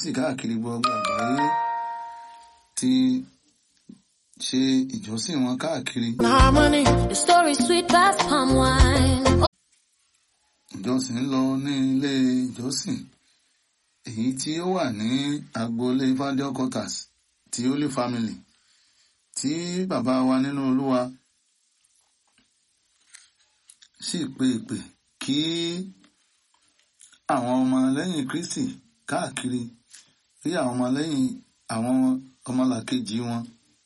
Kristi káàkiri gbogbo àgbáyé ti ṣe ìjọsìn wọn káàkiri. Harmony, the story sweet past palm wine. Ìjọsìn lọ ní ilé ìjọsìn èyí tí ó wà ní agboolé Fadel Quarters ti Holy Family tí bàbá wa nínú Olúwa sì pe ìpè kí àwọn ọmọlẹ́yìn Kristi káàkiri rí àwọn ọmọlẹ́yìn àwọn ọmọlàkejì wọn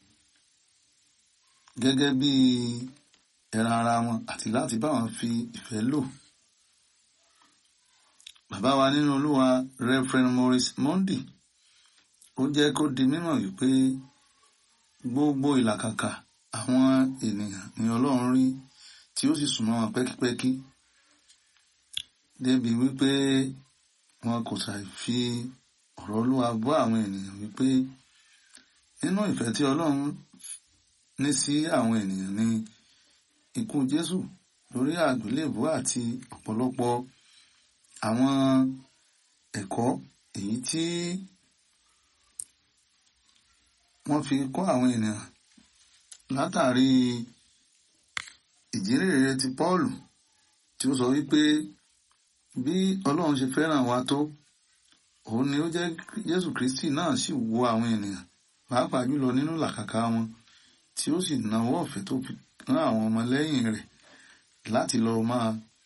gẹ́gẹ́ bí ẹran ara wọn àti láti bá wọn fi ìfẹ́ lò. Bàbá wa nínú Olúwa Reverend Maurice Mondi ó jẹ́ kó di mímọ̀ wípé gbogbo ìlàkàkà àwọn ènìyàn ni Ọlọ́run rí tí ó sì súnmọ́ wọn pẹ́kípẹ́kí débi wípé wọn kò ṣàì fi ọ̀rọ̀ Olúwa bọ́ àwọn ènìyàn wípé nínú ìfẹ́ tí Ọlọ́run ní sí àwọn ènìyàn ni ikú Jésù lórí àgbélébùú àti ọ̀pọ̀lọpọ̀ àwọn ẹ̀kọ́ èyí tí wọ́n fi kọ́ àwọn ènìyàn látàrí ìjírèrè ti Pọ́ọ̀lù tí ó sọ wípé bí Ọlọ́run ṣe fẹ́ràn wa tó òun ni ó jẹ́ Jésù Kristi náà sì wo àwọn ènìyàn pàápàá jùlọ nínú làkàkà wọn tí ó sì nawọ́ ọ̀fẹ́ tó fi rán àwọn ọmọlẹ́yìn rẹ̀ láti lọ máa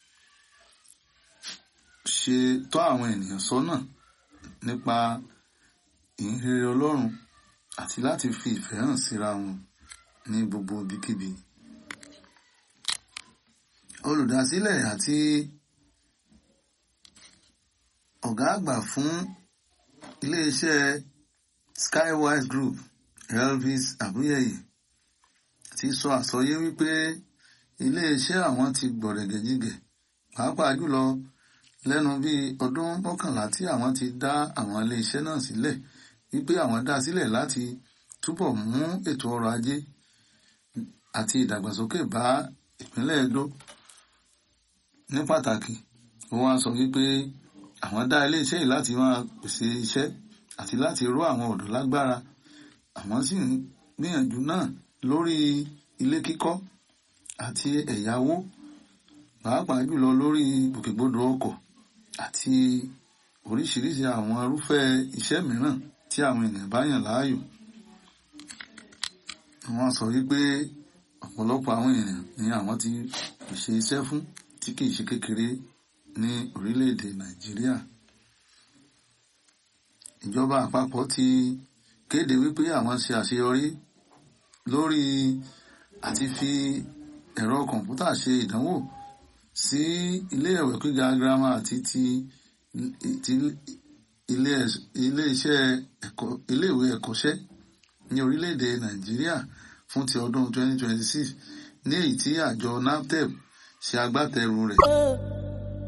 ṣe tọ́ àwọn ènìyàn sọ́nà nípa ìhìnrere Ọlọ́run àti láti fi ìfẹ́ hàn síra wọn ní gbogbo ibikíbi. Olùdásílẹ̀ àti ọ̀gá àgbà fún iléeṣẹ́ Skywise Group Elvis Abuyeye ti sọ àsọyé wípé iléeṣẹ́ àwọn ti gbọ̀rẹ̀gẹ̀jigẹ̀ pàápàá jùlọ lẹ́nu bí ọdún 11 tí àwọn ti dá àwọn iléeṣẹ́ náà sílẹ̀ wípé àwọn dá sílẹ̀ láti túbọ̀ mú ètò ọrọ̀ ajé àti ìdàgbàsókè bá ìpínlẹ̀ Edo ní pàtàkì. Ó wá sọ wípé àwọn dá iléeṣẹ́ yìí láti máa pèsè iṣẹ́ àti láti ró àwọn ọ̀dọ́ lágbára. Àwọn sì ń gbìyànjú náà lórí ilé kíkọ́ àti ẹ̀yáwó pàápàá jùlọ lórí ìgbòkègbodò ọkọ̀ àti oríṣiríṣi àwọn irúfẹ́ iṣẹ́ mìíràn tí àwọn ènìyàn bá yàn láàyò. Wọ́n sọ wípé ọ̀pọ̀lọpọ̀ àwọn ènìyàn ni àwọn ti ṣe iṣẹ́ fún tí kìí ṣe kékeré ní orílẹ̀-èdè Nàìjíríà. Ìjọba àpapọ̀ ti kéde wípé àwọn ṣe àṣeyọrí lórí àti fi ẹ̀rọ kọ̀ǹpútà ṣe ìdánwò sí ilé-ìwé gíga girama àti ti ilé-ìwé ẹ̀kọ́ṣẹ́ ní orílẹ̀-èdè Nàìjíríà fún ti ọdún 2026 ní èyí tí àjọ NABTEB ṣe agbátẹrù rẹ̀.